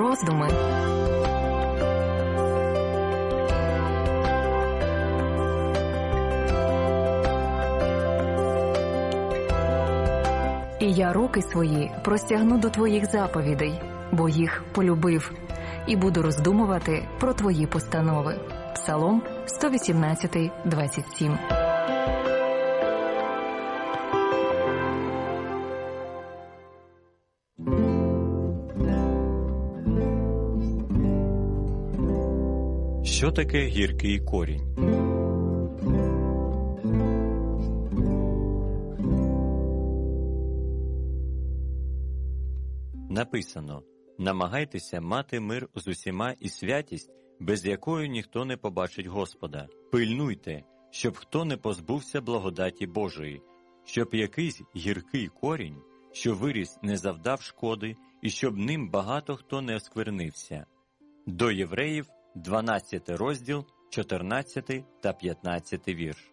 Роздуми. І я руки свої простягну до твоїх заповідей, бо їх полюбив, і буду роздумувати про твої постанови. Псалом 118, 27. Що таке гіркий корінь? Написано: «Намагайтеся мати мир з усіма і святість, без якої ніхто не побачить Господа. Пильнуйте, щоб хто не позбувся благодаті Божої, щоб якийсь гіркий корінь, що виріс, не завдав шкоди, і щоб ним багато хто не осквернився». До Євреїв, 12 розділ, 14 та 15 вірш.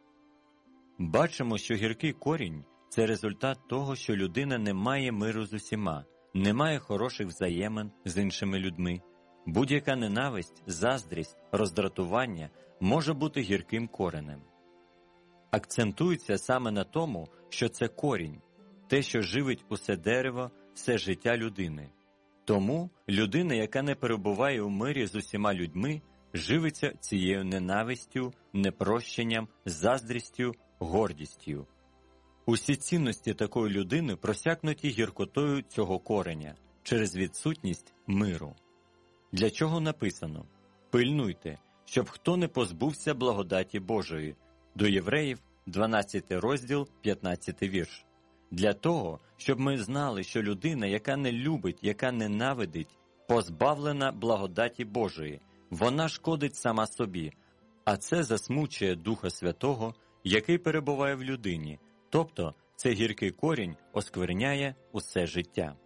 Бачимо, що гіркий корінь – це результат того, що людина не має миру з усіма, не має хороших взаємин з іншими людьми. Будь-яка ненависть, заздрість, роздратування може бути гірким коренем. Акцентується саме на тому, що це корінь, те, що живить усе дерево, все життя людини. Тому людина, яка не перебуває у мирі з усіма людьми, живиться цією ненавистю, непрощенням, заздрістю, гордістю. Усі цінності такої людини просякнуті гіркотою цього кореня через відсутність миру. Для чого написано: «Пильнуйте, щоб хто не позбувся благодаті Божої». До Євреїв, 12 розділ, 15 вірш. Для того, щоб ми знали, що людина, яка не любить, яка ненавидить, позбавлена благодаті Божої, вона шкодить сама собі, а це засмучує Духа Святого, який перебуває в людині, тобто цей гіркий корінь оскверняє усе життя.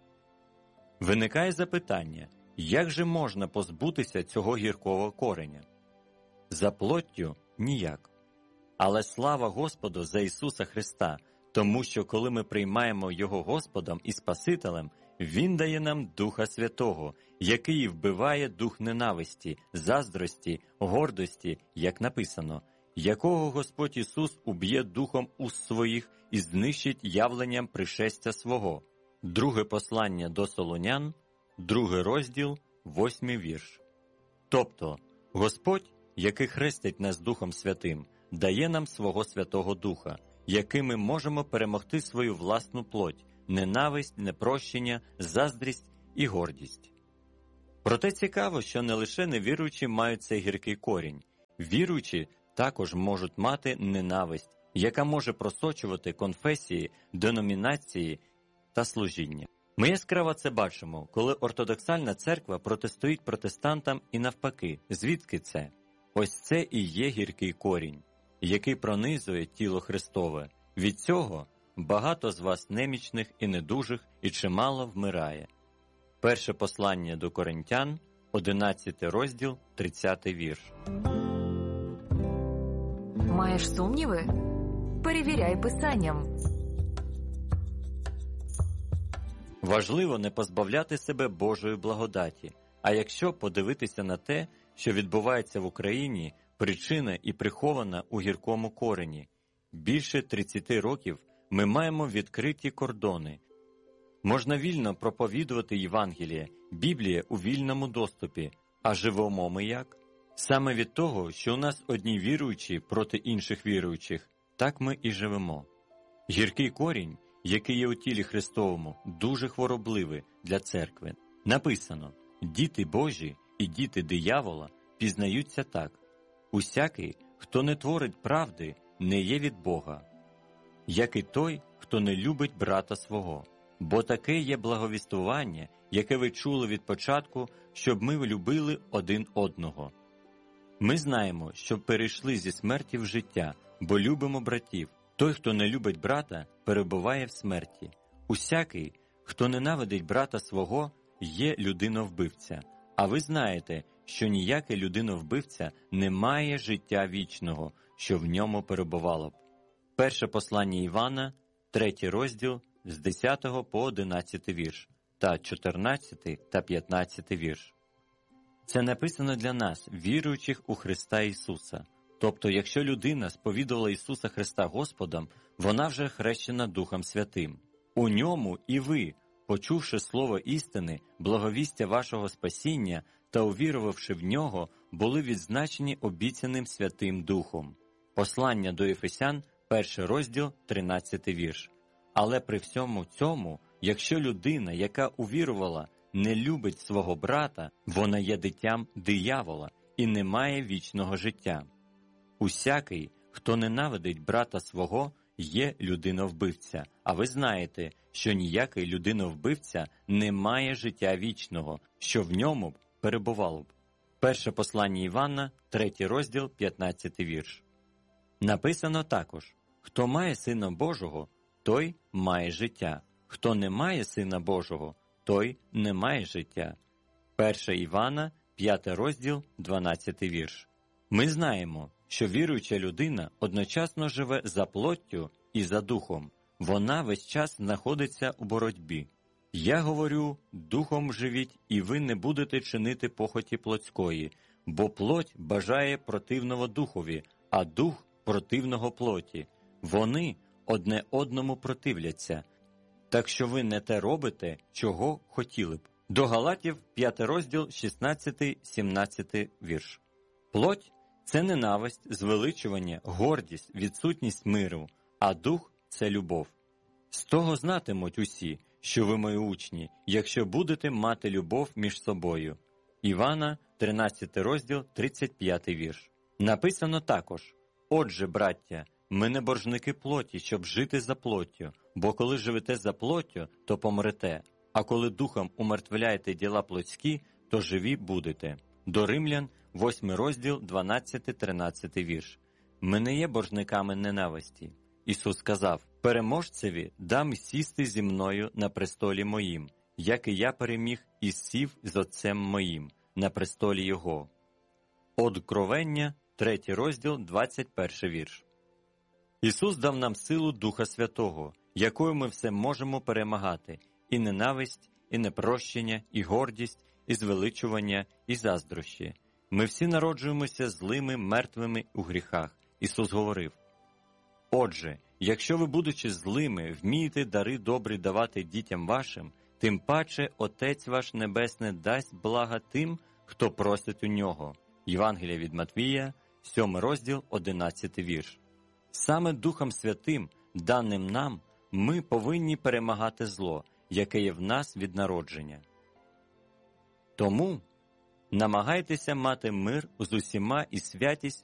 Виникає запитання, як же можна позбутися цього гіркого кореня? За плоттю – ніяк. Але слава Господу за Ісуса Христа, тому що коли ми приймаємо Його Господом і Спасителем, Він дає нам Духа Святого, який вбиває дух ненависті, заздрості, гордості, як написано, якого Господь Ісус уб'є духом уст своїх і знищить явленням пришестя свого. Друге послання до Солонян, 2 розділ, 8 вірш. Тобто, Господь, який хрестить нас Духом Святим, дає нам свого Святого Духа, яким ми можемо перемогти свою власну плоть, ненависть, непрощення, заздрість і гордість. Проте цікаво, що не лише невіруючі мають цей гіркий корінь. Віруючі також можуть мати ненависть, яка може просочувати конфесії, деномінації та служіння. Ми яскраво це бачимо, коли ортодоксальна церква протистоїть протестантам і навпаки. Звідки це? Ось це і є гіркий корінь, який пронизує тіло Христове. Від цього багато з вас немічних і недужих, і чимало вмирає. Перше послання до Коринтян, 11 розділ, 30 вірш. Маєш сумніви? Перевіряй Писанням. Важливо не позбавляти себе Божої благодаті. А якщо подивитися на те, що відбувається в Україні, причина і прихована у гіркому корені. Більше 30 років ми маємо відкриті кордони. Можна вільно проповідувати Євангеліє, Біблія у вільному доступі. А живемо ми як? Саме від того, що у нас одні віруючі проти інших віруючих, так ми і живемо. Гіркий корінь, який є у тілі Христовому, дуже хворобливий для церкви. Написано: «Діти Божі і діти диявола пізнаються так. Усякий, хто не творить правди, не є від Бога, як і той, хто не любить брата свого. Бо таке є благовістування, яке ви чули від початку, щоб ми любили один одного. Ми знаємо, що перейшли зі смерті в життя, бо любимо братів. Той, хто не любить брата, перебуває в смерті. Усякий, хто ненавидить брата свого, є людиновбивця. А ви знаєте, що ніякий людиновбивця не має життя вічного, що в ньому перебувало б». Перше послання Івана, 3 розділ, з 10 по 11 вірш, та 14 та 15 вірш. Це написано для нас, віруючих у Христа Ісуса. Тобто, якщо людина сповідувала Ісуса Христа Господом, вона вже хрещена Духом Святим. У ньому і ви, почувши слово істини, благовістя вашого спасіння та увірувавши в нього, були відзначені обіцяним Святим Духом. Послання до Ефесян, 1 розділ, 13 вірш. Але при всьому цьому, якщо людина, яка увірувала, не любить свого брата, вона є дитям диявола і не має вічного життя. Усякий, хто ненавидить брата свого, є людиновбивця, а ви знаєте, що ніякий людиновбивця не має життя вічного, що в ньому перебувало б. Перше послання Івана, 3 розділ, 15 вірш. Написано також: хто має Сина Божого, той має життя, хто не має Сина Божого, той не має життя. 1 Івана, 5 розділ, 12 вірш. Ми знаємо, що віруюча людина одночасно живе за плоттю і за духом. Вона весь час знаходиться у боротьбі. Я говорю, духом живіть, і ви не будете чинити похоті плотської, бо плоть бажає противного духові, а дух противного плоті. Вони одне одному противляться. Так що ви не те робите, чого хотіли б. До Галатів, 5 розділ, 16-17 вірш. Плоть – це ненависть, звеличування, гордість, відсутність миру, а дух – це любов. З того знатимуть усі, що ви мої учні, якщо будете мати любов між собою. Івана, 13 розділ, 35 вірш. Написано також: «Отже, браття, ми не боржники плоті, щоб жити за плоттю, бо коли живете за плоттю, то помрете, а коли духом умертвляєте діла плотські, то живі будете». До Римлян, 8 розділ, 12-13 вірш. «Ми не є боржниками ненависті». Ісус сказав: «Переможцеві дам сісти зі мною на престолі моїм, як і я переміг і сів з Отцем моїм на престолі Його». Откровення, 3 розділ, 21 вірш. Ісус дав нам силу Духа Святого, якою ми все можемо перемагати і ненависть, і непрощення, і гордість, і звеличування, і заздрощі. Ми всі народжуємося злими, мертвими у гріхах. Ісус говорив: «Отже, якщо ви, будучи злими, вмієте дари добрі давати дітям вашим, тим паче Отець ваш Небесний дасть блага тим, хто просить у Нього». Євангелія від Матвія, 7 розділ, 11 вірш. Саме Духом Святим, даним нам, ми повинні перемагати зло, яке є в нас від народження. Тому намагайтеся мати мир з усіма і святість,